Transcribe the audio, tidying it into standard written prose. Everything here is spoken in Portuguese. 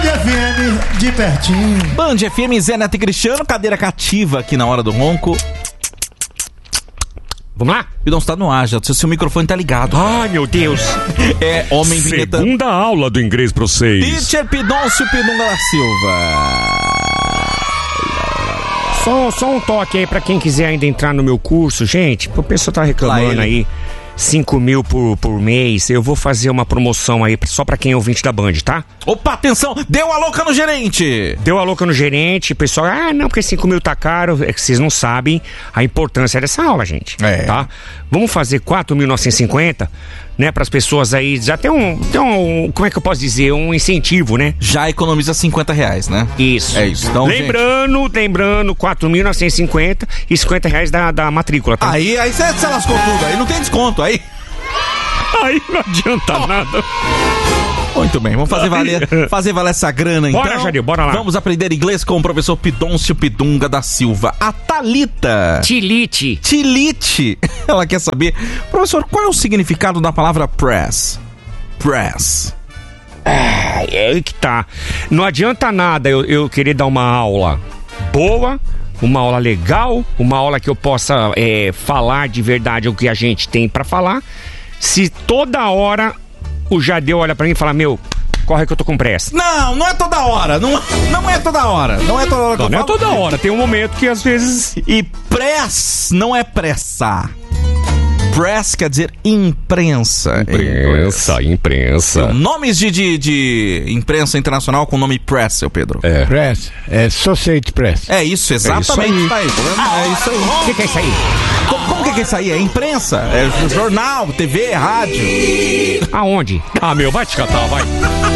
FM de pertinho. Band FM, Zé Neto e Cristiano, cadeira cativa aqui na hora do ronco. Vamos lá? Pidão, você tá no ar, já. Seu microfone tá ligado. Ai, meu Deus. É homem vinheta. Segunda aula do inglês pra vocês. Teacher Pidoncio Pidunga da Silva. Só um toque aí pra quem quiser ainda entrar no meu curso, gente. O pessoal tá reclamando aí. 5 mil por mês. Eu vou fazer uma promoção aí só pra quem é ouvinte da Band, tá? Opa, atenção! Deu a louca no gerente! Deu a louca no gerente, pessoal. Não, porque 5 mil tá caro. É que vocês não sabem a importância dessa aula, gente. Tá? Vamos fazer 4.950, né? Pras pessoas aí. Já tem um. Como é que eu posso dizer? Um incentivo, né? Já economiza R$50, né? Isso. É isso. Então, lembrando, 4.950 e R$50 da matrícula, tá? Aí você lascou tudo. Aí não tem desconto. Aí não adianta nada. Muito bem, vamos fazer valer essa grana então. Bora, Jadil, bora lá. Vamos aprender inglês com o professor Pidoncio Pidunga da Silva. A Thalita. Tilite. Ela quer saber, professor, qual é o significado da palavra press? Press. É aí que tá. Não adianta nada eu querer dar uma aula boa, uma aula legal, uma aula que eu possa falar de verdade o que a gente tem pra falar, se toda hora o Jadeu olha pra mim e fala, corre que eu tô com pressa. Não é toda hora. Não é toda hora. Não é toda hora que eu falo. Não é toda hora. Tem um momento que às vezes... E press não é pressa. Press quer dizer imprensa. Imprensa. Nomes de imprensa internacional com o nome press, seu Pedro. Press, Associated Press. É isso, exatamente. É isso aí. O que é isso aí? Como que é isso aí? É imprensa? É jornal, TV, rádio. Aonde? Vai te catar, vai.